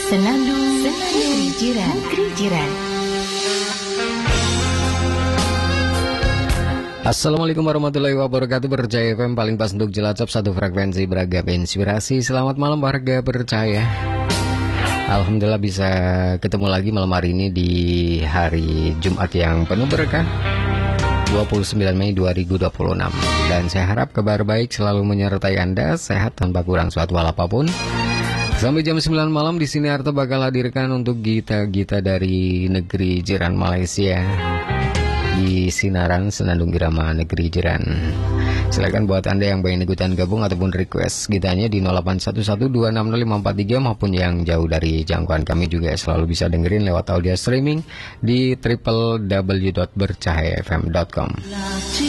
Senandung Negeri Jiran. Assalamualaikum warahmatullahi wabarakatuh. Berjaya FM paling pas untuk Jelacap, satu frekuensi beragam inspirasi. Selamat malam warga Berjaya. Alhamdulillah bisa ketemu lagi malam hari ini di hari Jumat yang penuh berkah, 29 Mei 2026. Dan saya harap kabar baik selalu menyertai Anda, sehat tanpa kurang suatu hal apapun. Sampai jam 9 malam di sini Arta bakal hadirkan untuk gita-gita dari negeri jiran Malaysia di sinaran Senandung Irama Negeri Jiran. Silakan buat Anda yang pengen ikutan gabung ataupun request gitanya di 0811260543 maupun yang jauh dari jangkauan kami juga selalu bisa dengerin lewat audio streaming di www.bercahayafm.com.